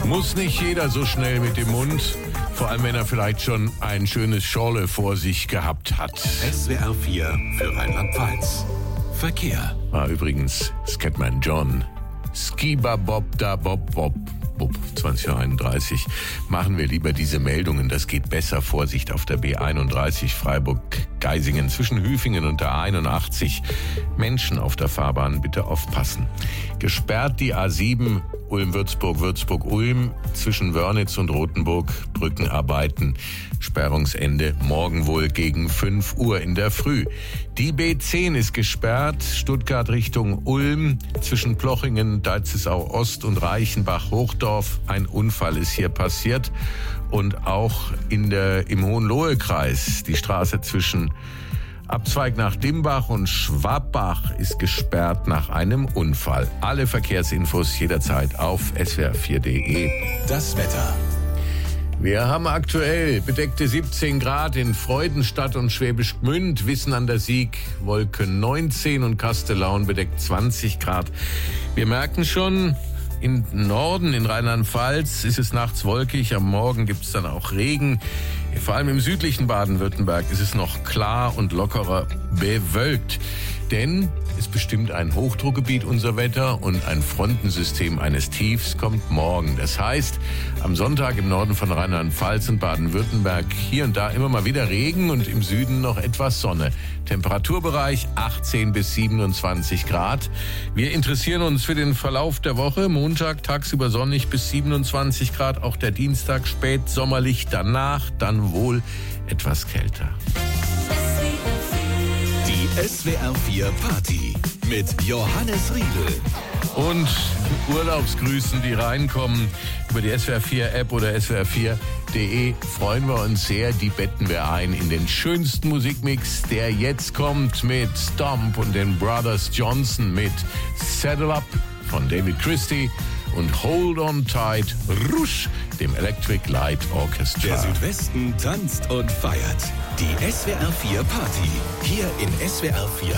Muss nicht jeder so schnell mit dem Mund, vor allem wenn er vielleicht schon ein schönes Schorle vor sich gehabt hat. SWR 4 für Rheinland-Pfalz. Verkehr. Übrigens, Scatman John, Skiba Bob da Bob Bob. 20:31 Uhr machen wir lieber diese Meldungen. Das geht besser. Vorsicht auf der B31 Freiburg-Geisingen zwischen Hüfingen und der 81. Menschen auf der Fahrbahn, bitte aufpassen. Gesperrt die A7 Ulm-Würzburg, Würzburg-Ulm zwischen Wörnitz und Rothenburg. Brückenarbeiten. Sperrungsende morgen wohl gegen 5 Uhr in der Früh. Die B10 ist gesperrt. Stuttgart Richtung Ulm zwischen Plochingen, Deitzesau Ost und Reichenbach-Hochdorf. Ein Unfall ist hier passiert. Und auch im Hohenlohe-Kreis die Straße zwischen Abzweig nach Dimbach und Schwabbach ist gesperrt nach einem Unfall. Alle Verkehrsinfos jederzeit auf swr4.de. Das Wetter. Wir haben aktuell bedeckte 17 Grad in Freudenstadt und Schwäbisch Gmünd, Wissen an der Sieg, Wolke 19 und Kastellaun bedeckt 20 Grad. Wir merken schon, im Norden, in Rheinland-Pfalz, ist es nachts wolkig, am Morgen gibt es dann auch Regen. Vor allem im südlichen Baden-Württemberg ist es noch klar und lockerer bewölkt. Denn es bestimmt ein Hochdruckgebiet unser Wetter und ein Frontensystem eines Tiefs kommt morgen. Das heißt, am Sonntag im Norden von Rheinland-Pfalz und Baden-Württemberg hier und da immer mal wieder Regen und im Süden noch etwas Sonne. Temperaturbereich 18 bis 27 Grad. Wir interessieren uns für den Verlauf der Woche. Montag tagsüber sonnig bis 27 Grad, auch der Dienstag spät sommerlich, danach dann wohl etwas kälter. Die SWR 4 Party mit Johannes Riedel. Und Urlaubsgrüßen, die reinkommen über die SWR 4 App oder swr4.de, freuen wir uns sehr. Die betten wir ein in den schönsten Musikmix, der jetzt kommt mit Stomp und den Brothers Johnson mit Saddle Up von David Christie und Hold On Tight, Rush, dem Electric Light Orchestra. Der Südwesten tanzt und feiert. Die SWR 4 Party. Hier in SWR 4